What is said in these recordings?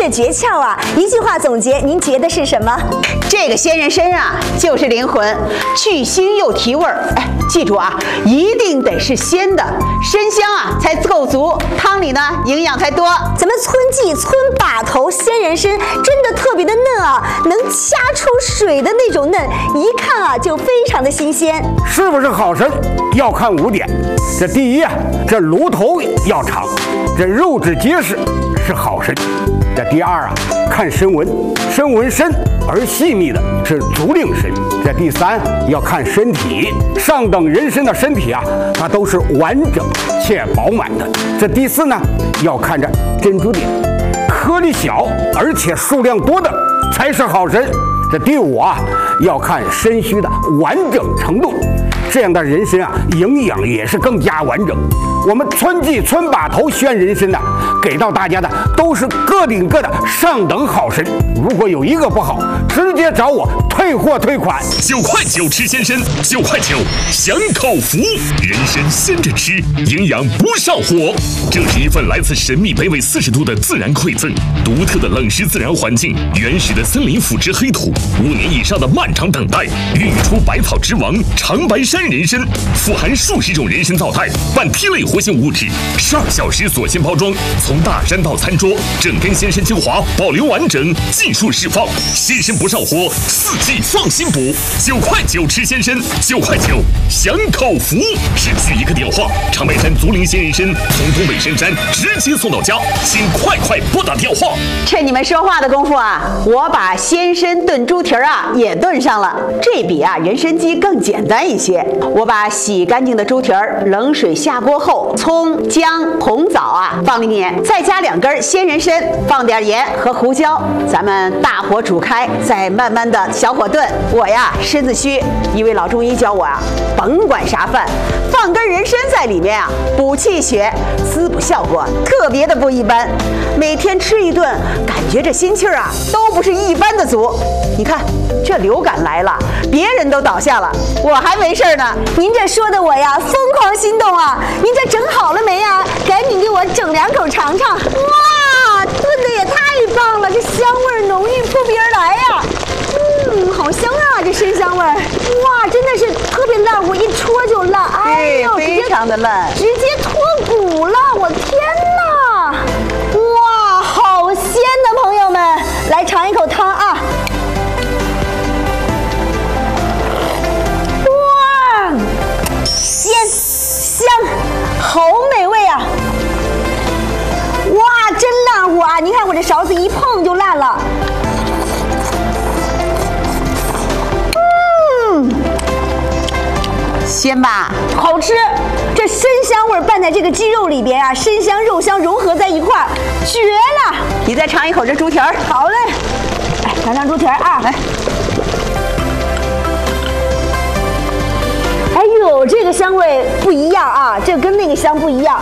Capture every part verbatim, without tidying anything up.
的诀窍啊！一句话总结，您觉得是什么？ 这个鲜人参啊，就是灵魂，去腥又提味儿。哎，记住啊，一定得是鲜的，参香啊才够足，汤里呢营养才多。 咱们村记村把头鲜人参真的特别的嫩啊，能掐出水的那种嫩，一看啊就非常的新鲜。 是不是好参要看五点，这第一啊，这炉头要长，这肉质结实是好参。这第二啊，看参纹，参纹深而细密的是竹令参。这第三要看身体，上等人参的身体啊，它都是完整且饱满的。这第四呢，要看着珍珠点，颗粒小而且数量多的才是好参。这第五啊，要看参须的完整程度，这样的人参啊，营养也是更加完整。我们村记村把头选人参呢，给到大家的都是个顶个的上等好参。如果有一个不好，直接找我退货退款。 九块九吃鲜参，九块九享口福。人参鲜着吃，营养不上火。这是一份来自神秘北纬四十度的自然馈赠，独特的冷湿自然环境，原始的森林腐殖黑土，五年以上的漫长等待，孕育出百草之王长白山人参，富含数十种人参皂苷、半萜类活性物质，十二小时锁鲜包装，从大山到餐桌，整根鲜参精华保留完整，尽数释放，鲜参不上火，四季放心补。九块九吃鲜参，九块九享口福，只需一个电话，长白山竹林鲜人参从东北深山直接送到家，请快快拨打电话。 趁你们说话的功夫啊，我把鲜参炖猪蹄儿啊也炖上了，这比啊人参鸡更简单一些。我把洗干净的猪蹄儿冷水下锅后，葱、姜、红枣啊放里面，再加两根鲜人参，放点盐和胡椒，咱们大火煮开，再慢慢的小火炖。我呀身子虚，一位老中医教我啊，甭管啥饭，放根人参在里面啊，补气血，滋补效果特别的不一般。每天吃一顿，感觉这心气儿啊都不是一般的足。你看这流感来了，别人都倒下了，我还没事呢。 您这说的我呀疯狂心动啊！您这整好了没呀？赶紧给我整两口尝尝。哇，炖的也太棒了，这香味浓郁扑鼻而来呀！嗯，好香啊，这参香味儿。哇，真的是特别烂，我一戳就烂。哎呦， 非常的烂， 直接脱骨了！我天哪！哇，好鲜的朋友们，来尝一口汤啊！哇，鲜香，好美味啊！哇，真烂乎啊！您看我这勺子一碰就烂了。 鲜吧， 好吃。这参香味拌在这个鸡肉里边啊，参香肉香融合在一块儿，绝了！ 你再尝一口这猪蹄儿。 好嘞，来尝尝猪蹄儿啊！来，哎呦，这个香味不一样啊，这跟那个香不一样。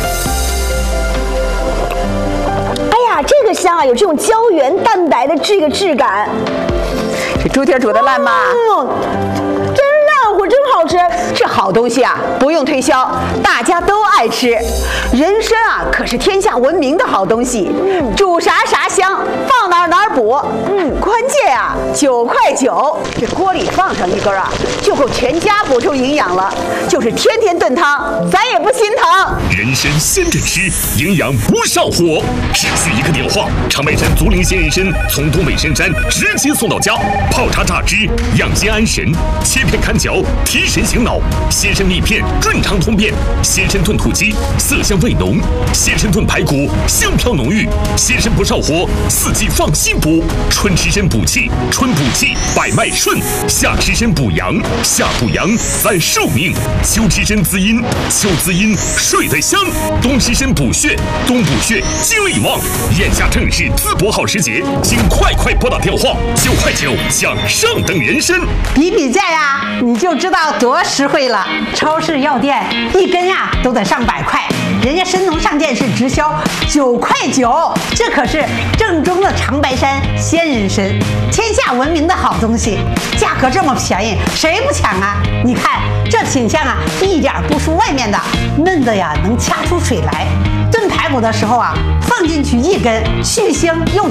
哎呀，这个香啊，有这种胶原蛋白的这个质感。 这猪蹄儿煮的烂吗？ 嗯，真烂乎，真好吃。 这好东西啊，不用推销，大家都爱吃。人参啊，可是天下闻名的好东西，嗯，煮啥啥香，放哪儿哪儿补。嗯，关键啊，九块九，这锅里放上一根啊，就够全家补充营养了。就是天天炖汤，咱也不心疼。 人参鲜着吃，营养不上火，只需一个电话，长白山竹林鲜人参从东北深山直接送到家，泡茶榨汁，养筋安神，切片看嚼，提神醒脑。鲜参蜜片润肠通便，鲜参炖土鸡色香味浓，鲜参炖排骨香飘浓郁。鲜参不上火，四季放心补。春吃参补气，春补气百脉顺；夏吃参补阳，夏补阳咱寿命；秋吃参滋阴，秋滋阴睡得香；冬吃参补血，冬补血精力旺。眼下正是淄博好时节，请快快拨打电话九块九享上等人参。 比比价呀，你就知道多实惠了。超市药店一根呀都得上百块，人家参农上店是直销九块九，这可是正宗的长白山鲜人参，天下闻名的好东西，价格这么便宜，谁不抢啊？你看这品相啊，一点不输外面的，嫩的呀能掐出水来。炖排骨的时候啊，放进去一根，去腥又